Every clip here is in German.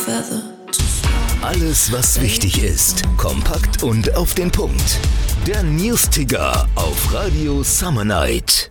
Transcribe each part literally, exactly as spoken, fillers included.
Alles, was wichtig ist, kompakt und auf den Punkt. Der News-Ticker auf Radio Summer Night.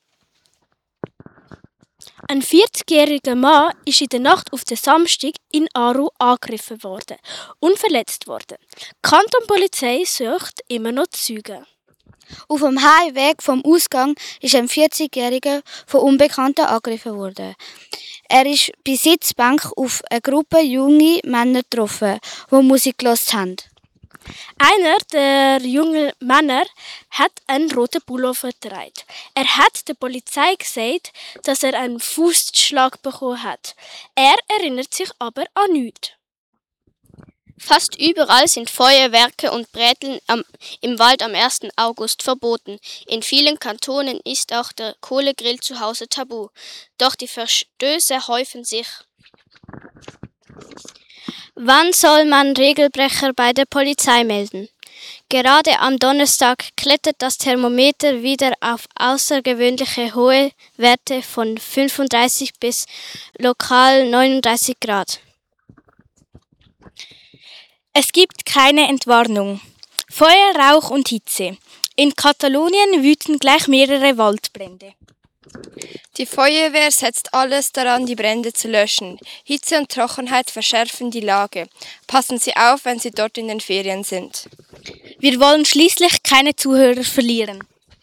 Ein vierzigjähriger Mann ist in der Nacht auf den Samstag in Aarau angegriffen worden und verletzt worden. Die Kantonpolizei sucht immer noch Zeugen. Auf dem Heimweg vom Ausgang ist ein vierzigjähriger von Unbekannten angegriffen worden. Er ist bei Sitzbank auf eine Gruppe junge Männer getroffen, die Musik gehört haben. Einer der jungen Männer hat einen roten Pullover getragen. Er hat der Polizei gesagt, dass er einen Faustschlag bekommen hat. Er erinnert sich aber an nichts. Fast überall sind Feuerwerke und Bräteln am, im Wald am ersten August verboten. In vielen Kantonen ist auch der Kohlegrill zu Hause tabu. Doch die Verstöße häufen sich. Wann soll man Regelbrecher bei der Polizei melden? Gerade am Donnerstag klettert das Thermometer wieder auf außergewöhnliche hohe Werte von fünfunddreißig bis lokal neununddreißig Grad. Es gibt keine Entwarnung. Feuer, Rauch und Hitze. In Katalonien wüten gleich mehrere Waldbrände. Die Feuerwehr setzt alles daran, die Brände zu löschen. Hitze und Trockenheit verschärfen die Lage. Passen Sie auf, wenn Sie dort in den Ferien sind. Wir wollen schließlich keine Zuhörer verlieren.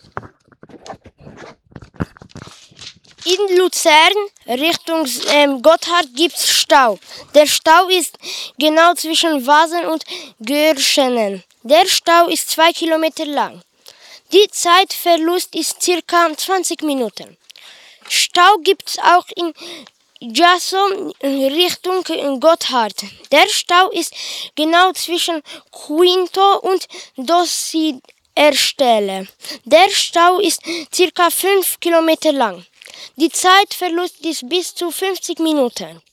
In Luzern Richtung ähm, Gotthard gibt es Stau. Der Stau ist genau zwischen Wasen und Görschenen. Der Stau ist zwei Kilometer lang. Die Zeitverlust ist circa zwanzig Minuten. Stau gibt es auch in Jasson Richtung Gotthard. Der Stau ist genau zwischen Quinto und Dossi-Erstelle. Der Stau ist circa fünf Kilometer lang. Die Zeitverlust ist bis zu fünfzig Minuten.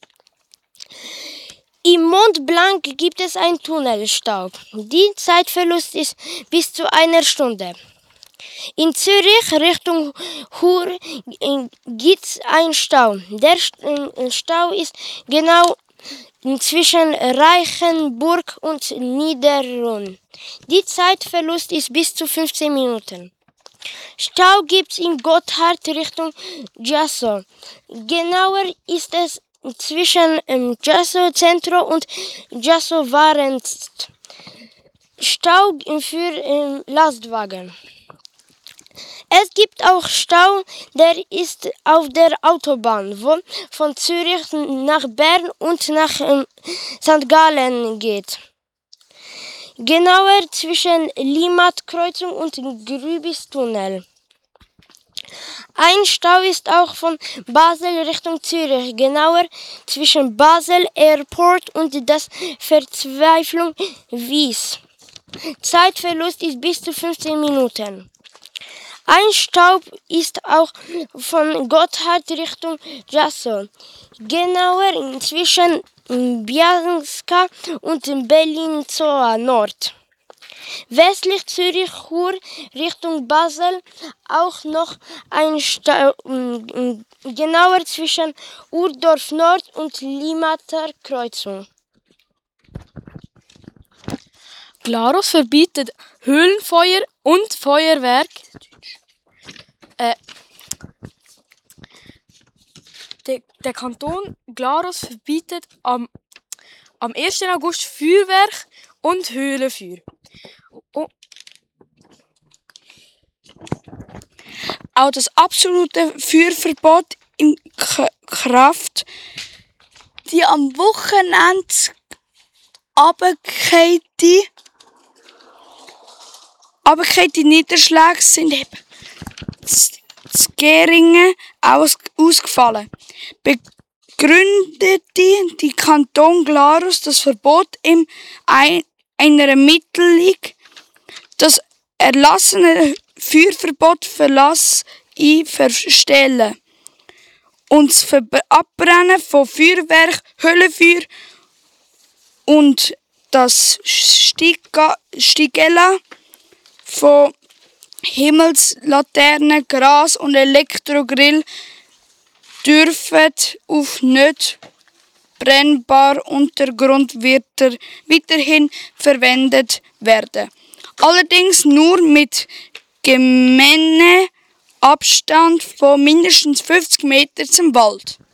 Im Mont Blanc gibt es einen Tunnelstau. Die Zeitverlust ist bis zu einer Stunde. In Zürich Richtung Chur gibt es einen Stau. Der Stau ist genau zwischen Reichenburg und Niederrhein. Die Zeitverlust ist bis zu fünfzehn Minuten. Stau gibt es in Gotthard Richtung Jasson. Genauer ist es zwischen ähm, Jasson Zentrum und Jasson Warenst. Stau für ähm, Lastwagen. Es gibt auch Stau, der ist auf der Autobahn, wo von Zürich nach Bern und nach ähm, Sankt Gallen geht. Genauer zwischen Limmat-Kreuzung und Grübis-Tunnel. Ein Stau ist auch von Basel Richtung Zürich, genauer zwischen Basel Airport und das Verzweiflung Wies. Zeitverlust ist bis zu fünfzehn Minuten. Ein Stau ist auch von Gotthard Richtung Jasson, genauer zwischen Bianska und Berlin-Zoa Nord. Westlich Zürich Chur Richtung Basel auch noch ein Stau, genauer zwischen Urdorf Nord und Limatter Kreuzung. Glarus verbietet Höhlenfeuer und Feuerwerk. Äh, der, der Kanton Glarus verbietet am, am ersten August Feuerwerk und Höhlenfeuer. Oh. Auch das absolute Feuerverbot in K- Kraft. Die am Wochenende abgekehlte abgekehlte Niederschläge sind eben zu Geringen aus, ausgefallen. Begründete die Kanton Glarus das Verbot in ein, einer Mitteilung, das erlassene Feuerverbot Verlass in Verstellen und das Abbrennen von Feuerwerk, Höhlenfeuer und das Stiga, Stigella von Himmelslaternen, Gras und Elektrogrill dürfen auf nicht brennbarer Untergrund wird er weiterhin verwendet werden. Allerdings nur mit gemeinem Abstand von mindestens fünfzig Metern zum Wald.